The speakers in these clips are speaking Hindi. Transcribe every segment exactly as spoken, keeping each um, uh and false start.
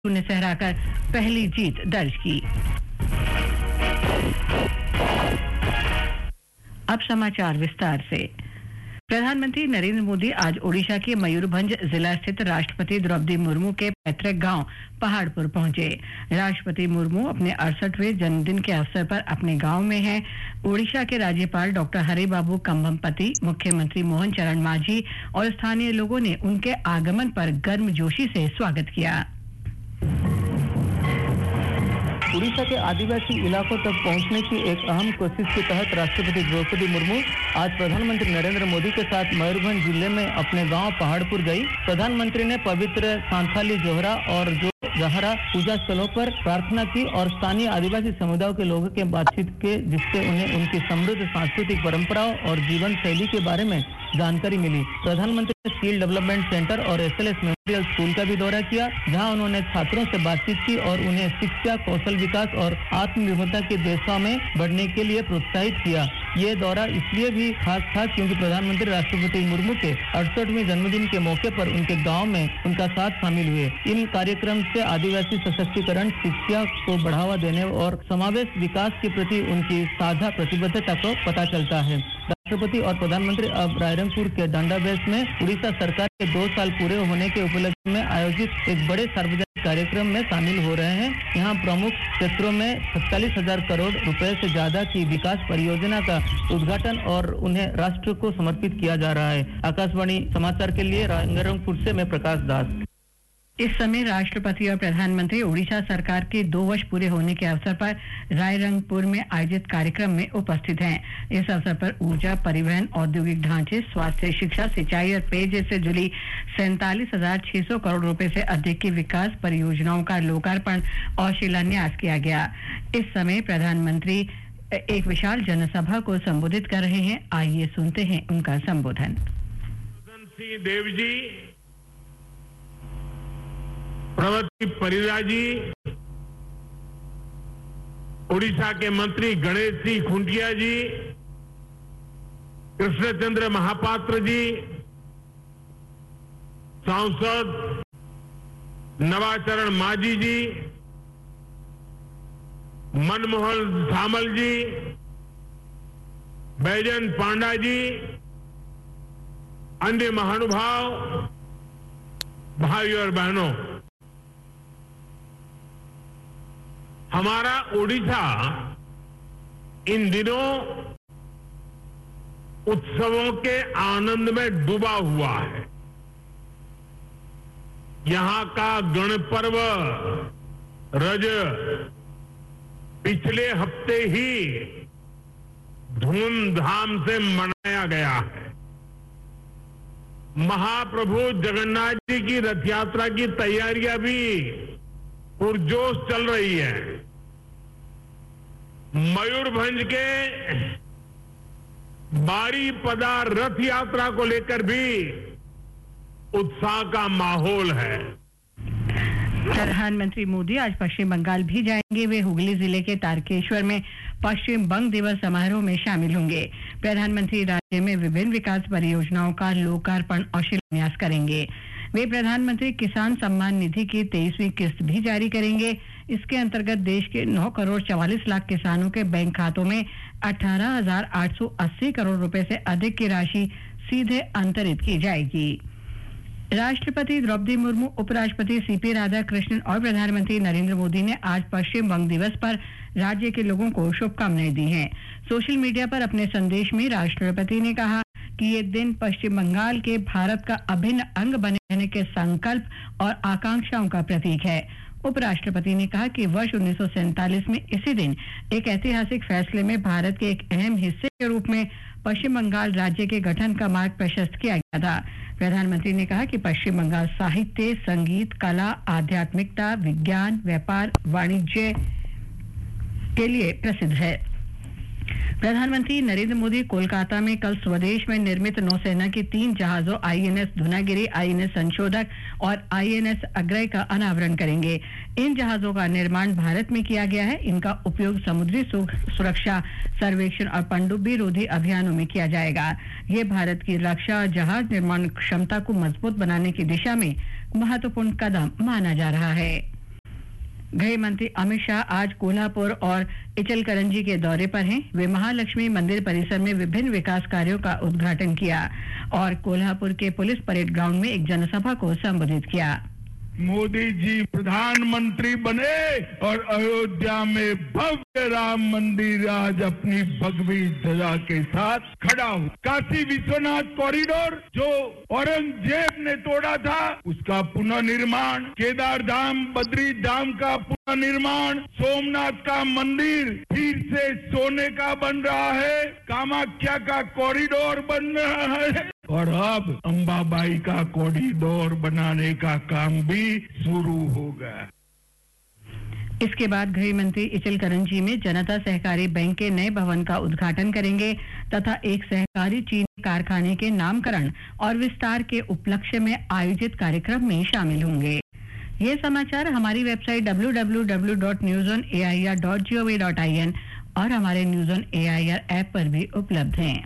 ने सहराकर पहली जीत दर्ज की। अब समाचार विस्तार से। प्रधानमंत्री नरेंद्र मोदी आज ओडिशा के मयूरभंज जिला स्थित राष्ट्रपति द्रौपदी मुर्मू के पैतृक गांव पहाड़पुर पहुंचे। राष्ट्रपति मुर्मू अपने अड़सठवें जन्मदिन के अवसर पर अपने गांव में हैं। ओडिशा के राज्यपाल डॉक्टर हरिबाबू कंभमपति, मुख्यमंत्री मोहन चरण मांझी और स्थानीय लोगों ने उनके आगमन पर गर्मजोशी से स्वागत किया। उड़ीसा के आदिवासी इलाकों तक पहुंचने की एक अहम कोशिश के तहत राष्ट्रपति द्रौपदी मुर्मू आज प्रधानमंत्री नरेंद्र मोदी के साथ मयूरभंज जिले में अपने गांव पहाड़पुर गई। प्रधानमंत्री ने पवित्र सांथाली जोहरा और जो जहरा पूजा स्थलों पर प्रार्थना की और स्थानीय आदिवासी समुदायों के लोगों के बातचीत के, जिससे उन्हें उनकी समृद्ध सांस्कृतिक परंपराओं और जीवन शैली के बारे में जानकारी मिली। प्रधानमंत्री ने स्किल डेवलपमेंट सेंटर और S L S memorial school का भी दौरा किया, जहां उन्होंने छात्रों से बातचीत की और उन्हें शिक्षा, कौशल विकास और आत्मनिर्भरता की दिशा में बढ़ने के लिए प्रोत्साहित किया। ये दौरा इसलिए भी खास था क्योंकि प्रधानमंत्री राष्ट्रपति मुर्मू के अड़सठवें जन्मदिन के मौके पर उनके गांव में उनका साथ शामिल हुए। इन कार्यक्रम से आदिवासी सशक्तिकरण, शिक्षा को बढ़ावा देने और समावेश विकास के प्रति उनकी साझा प्रतिबद्धता को पता चलता है। राष्ट्रपति और प्रधानमंत्री अब रायरंगपुर के डांडाबेस में उड़ीसा सरकार के दो साल पूरे होने के उपलक्ष्य में आयोजित एक बड़े सार्वजनिक कार्यक्रम में शामिल हो रहे हैं। यहाँ प्रमुख क्षेत्रों में सैंतालीस हजार करोड़ रुपए से ज्यादा की विकास परियोजना का उद्घाटन और उन्हें राष्ट्र को समर्पित किया जा रहा है। आकाशवाणी समाचार के लिए रायरंगपुर से मैं प्रकाश दास। इस समय राष्ट्रपति और प्रधानमंत्री ओडिशा सरकार के दो वर्ष पूरे होने के अवसर पर रायरंगपुर में आयोजित कार्यक्रम में उपस्थित हैं। इस अवसर पर ऊर्जा, परिवहन, औद्योगिक ढांचे, स्वास्थ्य, शिक्षा, सिंचाई और पेयजल से जुड़ी सैंतालीस हजार छह सौ करोड़ रुपए से अधिक की विकास परियोजनाओं का लोकार्पण और शिलान्यास किया गया। इस समय प्रधानमंत्री एक विशाल जनसभा को संबोधित कर रहे हैं। आइए सुनते हैं उनका संबोधन। देव जी, प्रवती परिदा जी, उड़ीसा के मंत्री गणेश सिंह खुंटिया जी, कृष्णचंद्र महापात्र जी, सांसद नवाचरण मांझी जी, मनमोहन सामल जी, बैजन पांडा जी, अन्य महानुभाव, भाई और बहनों, हमारा ओडिशा इन दिनों उत्सवों के आनंद में डूबा हुआ है। यहां का गणपर्व रज पिछले हफ्ते ही धूमधाम से मनाया गया है। महाप्रभु जगन्नाथ जी की रथ यात्रा की तैयारियां भी पुरजोश चल रही है। मयूरभंज के बारीपदा रथ यात्रा को लेकर भी उत्साह का माहौल है। प्रधानमंत्री मोदी आज पश्चिम बंगाल भी जाएंगे। वे हुगली जिले के तारकेश्वर में पश्चिम बंग दिवस समारोह में शामिल होंगे। प्रधानमंत्री राज्य में विभिन्न विकास परियोजनाओं का लोकार्पण और शिलान्यास करेंगे। वे प्रधानमंत्री किसान सम्मान निधि की तेईसवीं किस्त भी जारी करेंगे। इसके अंतर्गत देश के नौ करोड़ चवालीस लाख किसानों के बैंक खातों में अठारह हजार आठ सौ अस्सी करोड़ रुपए से अधिक की राशि सीधे अंतरित की जाएगी। राष्ट्रपति द्रौपदी मुर्मू, उपराष्ट्रपति सी पी राधाकृष्णन और प्रधानमंत्री नरेंद्र मोदी ने आज पश्चिम बंग दिवस पर राज्य के लोगों को शुभकामनाएं दी हैं। सोशल मीडिया पर अपने संदेश में राष्ट्रपति ने कहा कि ये दिन पश्चिम बंगाल के भारत का अभिन्न अंग बने रहने के संकल्प और आकांक्षाओं का प्रतीक है। उपराष्ट्रपति ने कहा कि वर्ष उन्नीस सौ सैंतालीस में इसी दिन एक ऐतिहासिक फैसले में भारत के एक अहम हिस्से के रूप में पश्चिम बंगाल राज्य के गठन का मार्ग प्रशस्त किया गया था। प्रधानमंत्री ने कहा कि पश्चिम बंगाल साहित्य, संगीत, कला, आध्यात्मिकता, विज्ञान, व्यापार, वाणिज्य के लिए प्रसिद्ध है। प्रधानमंत्री नरेंद्र मोदी कोलकाता में कल स्वदेश में निर्मित नौसेना की तीन जहाजों I N S धुनागिरी, I N S संशोधक और आई एन एस अग्रय का अनावरण करेंगे। इन जहाजों का निर्माण भारत में किया गया है। इनका उपयोग समुद्री सुरक्षा सर्वेक्षण और पनडुब्बी रोधी अभियानों में किया जाएगा। ये भारत की रक्षा और जहाज निर्माण क्षमता को मजबूत बनाने की दिशा में महत्वपूर्ण कदम माना जा रहा है। गृह मंत्री अमित शाह आज कोल्हापुर और इचलकरंजी के दौरे पर हैं। वे महालक्ष्मी मंदिर परिसर में विभिन्न विकास कार्यों का उद्घाटन किया और कोल्हापुर के पुलिस परेड ग्राउंड में एक जनसभा को संबोधित किया। मोदी जी प्रधानमंत्री बने और अयोध्या में भव्य राम मंदिर आज अपनी भगवी ध्वजा के साथ खड़ा हो। काशी विश्वनाथ कॉरिडोर जो औरंगजेब ने तोड़ा था उसका पुनर्निर्माण, केदार धाम बद्री धाम का पुनर्निर्माण, सोमनाथ का मंदिर फिर से सोने का बन रहा है, कामाख्या का कॉरिडोर बन रहा है और अब अंबाबाई का कॉरिडोर बनाने का काम भी शुरू होगा। इसके बाद गृह मंत्री इचलकरंजी में जनता सहकारी बैंक के नए भवन का उद्घाटन करेंगे तथा एक सहकारी चीनी कारखाने के नामकरण और विस्तार के उपलक्ष्य में आयोजित कार्यक्रम में शामिल होंगे। ये समाचार हमारी website W W W dot news on A I R dot G O V dot I N और हमारे news on A I R app पर भी उपलब्ध हैं।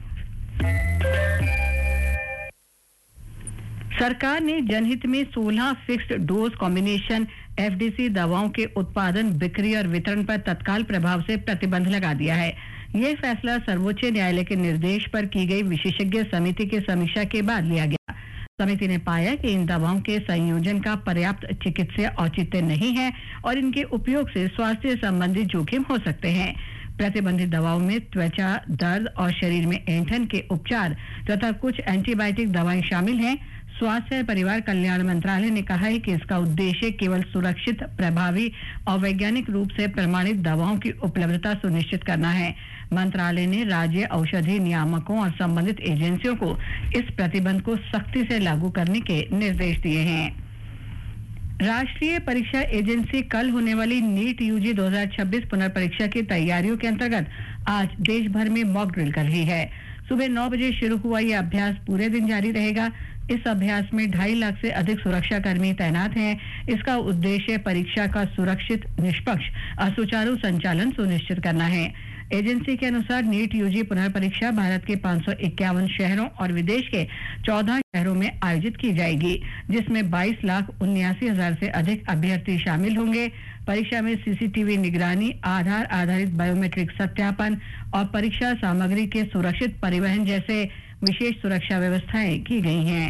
सरकार ने जनहित में सोलह fixed dose combination F D C दवाओं के उत्पादन, बिक्री और वितरण पर तत्काल प्रभाव से प्रतिबंध लगा दिया है। यह फैसला सर्वोच्च न्यायालय के निर्देश पर की गई विशेषज्ञ समिति की समीक्षा के बाद लिया गया। समिति ने पाया कि इन दवाओं के संयोजन का पर्याप्त चिकित्सीय औचित्य नहीं है और इनके उपयोग से स्वास्थ्य संबंधी जोखिम हो सकते हैं। प्रतिबंधित दवाओं में त्वचा दर्द और शरीर में ऐंठन के उपचार तथा कुछ एंटीबायोटिक दवाएं शामिल हैं। स्वास्थ्य और परिवार कल्याण मंत्रालय ने कहा है कि इसका उद्देश्य केवल सुरक्षित, प्रभावी और वैज्ञानिक रूप से प्रमाणित दवाओं की उपलब्धता सुनिश्चित करना है। मंत्रालय ने राज्य औषधि नियामकों और संबंधित एजेंसियों को इस प्रतिबंध को सख्ती से लागू करने के निर्देश दिए हैं। राष्ट्रीय परीक्षा एजेंसी कल होने वाली नीट यूजी दो हज़ार छब्बीस पुनर्परीक्षा की तैयारियों के अंतर्गत आज देश भर में मॉक ड्रिल कर रही है। सुबह नौ बजे शुरू हुआ यह अभ्यास पूरे दिन जारी रहेगा। इस अभ्यास में ढाई लाख से अधिक सुरक्षा कर्मी तैनात हैं। इसका उद्देश्य परीक्षा का सुरक्षित, निष्पक्ष और सुचारू संचालन सुनिश्चित करना है। एजेंसी के अनुसार नीट यूजी पुनर्परीक्षा भारत के पाँच सौ इक्यावन शहरों और विदेश के चौदह शहरों में आयोजित की जाएगी, जिसमें बाईस लाख उन्यासी हजार से अधिक अभ्यर्थी शामिल होंगे। परीक्षा में सी सी टी वी निगरानी, आधार आधारित बायोमेट्रिक सत्यापन और परीक्षा सामग्री के सुरक्षित परिवहन जैसे विशेष सुरक्षा व्यवस्थाएं की गई हैं।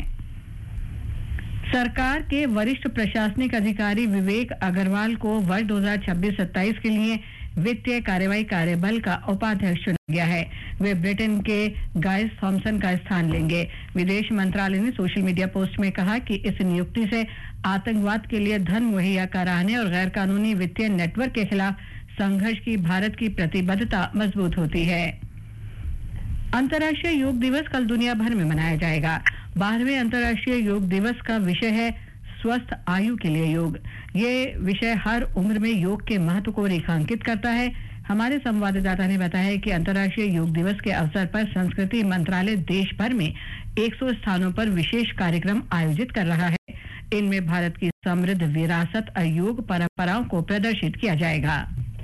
सरकार के वरिष्ठ प्रशासनिक अधिकारी विवेक अग्रवाल को वर्ष दो हज़ार छब्बीस सत्ताईस के लिए वित्तीय कार्यवाही कार्यबल का उपाध्यक्ष चुना गया है। वे ब्रिटेन के गाइस थॉमसन का स्थान लेंगे। विदेश मंत्रालय ने सोशल मीडिया पोस्ट में कहा कि इस नियुक्ति से आतंकवाद के लिए धन मुहैया कराने और गैर कानूनी वित्तीय नेटवर्क के खिलाफ संघर्ष की भारत की प्रतिबद्धता मजबूत होती है। अंतर्राष्ट्रीय योग दिवस कल दुनिया भर में मनाया जाएगा। बारहवें अंतर्राष्ट्रीय योग दिवस का विषय है स्वस्थ आयु के लिए योग। ये विषय हर उम्र में योग के महत्व को रेखांकित करता है। हमारे संवाददाता ने बताया कि अंतर्राष्ट्रीय योग दिवस के अवसर पर संस्कृति मंत्रालय देश भर में सौ स्थानों पर विशेष कार्यक्रम आयोजित कर रहा है। इनमें भारत की समृद्ध विरासत और योग परंपराओं को प्रदर्शित किया जाएगा।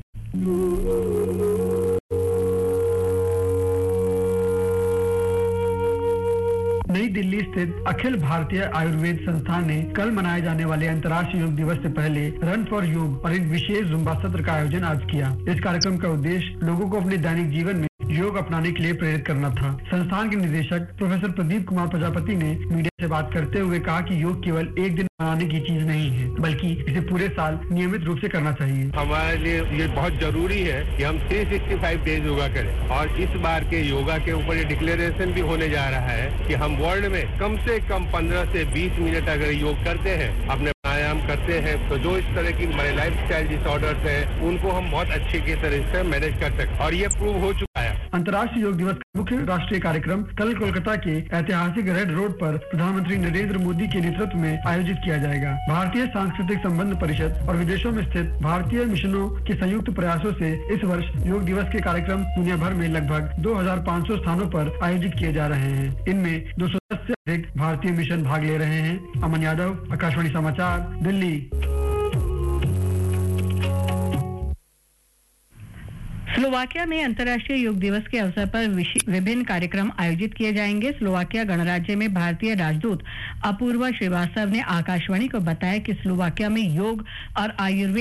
नई दिल्ली स्थित अखिल भारतीय आयुर्वेद संस्थान ने कल मनाए जाने वाले अंतर्राष्ट्रीय योग दिवस से पहले रन फॉर योग और एक विशेष जुम्बा सत्र का आयोजन आज किया। इस कार्यक्रम का उद्देश्य लोगों को अपने दैनिक जीवन में योग अपनाने के लिए प्रेरित करना था। संस्थान के निदेशक प्रोफेसर प्रदीप कुमार प्रजापति ने मीडिया से बात करते हुए कहा कि योग केवल एक दिन मनाने की चीज नहीं है, बल्कि इसे पूरे साल नियमित रूप से करना चाहिए। हमारे लिए ये बहुत जरूरी है कि हम तीन सौ पैंसठ डेज योगा करें और इस बार के योगा के ऊपर ये डिक्लेरेशन भी होने जा रहा है कि हम वर्ल्ड में कम से कम पंद्रह से बीस मिनट अगर योग करते हैं, अपने प्राणायाम करते हैं, तो जो इस तरह की हमारे लाइफ स्टाइल डिसऑर्डर्स है उनको हम बहुत अच्छे के तरह से मैनेज कर सकते और ये प्रूव हो चुका है। अंतर्राष्ट्रीय योग दिवस का मुख्य राष्ट्रीय कार्यक्रम कल कोलकाता के ऐतिहासिक रेड रोड पर प्रधानमंत्री नरेंद्र मोदी के नेतृत्व में आयोजित किया जाएगा। भारतीय सांस्कृतिक संबंध परिषद और विदेशों में स्थित भारतीय मिशनों के संयुक्त प्रयासों से इस वर्ष योग दिवस के कार्यक्रम दुनिया भर में लगभग दो हज़ार पाँच सौ स्थानों पर आयोजित किए जा रहे हैं। इनमें दो सौ दस से अधिक भारतीय मिशन भाग ले रहे हैं। अमन यादव, आकाशवाणी समाचार, दिल्ली। स्लोवाकिया में अंतर्राष्ट्रीय योग दिवस के अवसर पर विभिन्न कार्यक्रम आयोजित किए जाएंगे। स्लोवाकिया गणराज्य में भारतीय राजदूत अपूर्वा श्रीवास्तव ने आकाशवाणी को बताया कि स्लोवाकिया में योग और आयुर्वेद